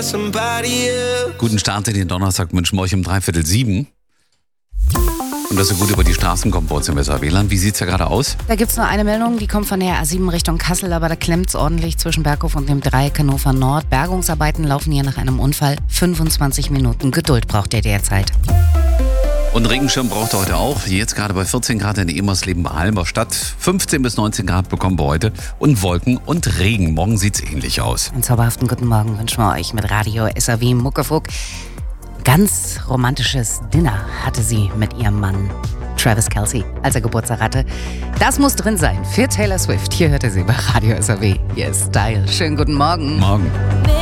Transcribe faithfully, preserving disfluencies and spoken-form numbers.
somebody else. Guten Start in den Donnerstag wünschen wir euch um dreiviertel sieben. Und dass ihr gut über die Straßen kommt bei uns im S A W-Land. Wie sieht's da gerade aus? Da gibt's nur eine Meldung, die kommt von der A sieben Richtung Kassel, aber da klemmt's ordentlich zwischen Berghof und dem Dreieck Hannover Nord. Bergungsarbeiten laufen hier nach einem Unfall. fünfundzwanzig Minuten Geduld braucht ihr derzeit. Und Regenschirm braucht ihr heute auch. Jetzt gerade bei vierzehn Grad in Emersleben bei Halberstadt. fünfzehn bis neunzehn Grad bekommen wir heute. Und Wolken und Regen. Morgen sieht's ähnlich aus. Einen zauberhaften guten Morgen wünschen wir euch mit Radio S A W Muckefuck. Ganz romantisches Dinner hatte sie mit ihrem Mann Travis Kelce, als er Geburtstag hatte. Das muss drin sein für Taylor Swift. Hier hörte sie bei Radio S A W. Yes, Style. Schönen guten Morgen. Morgen.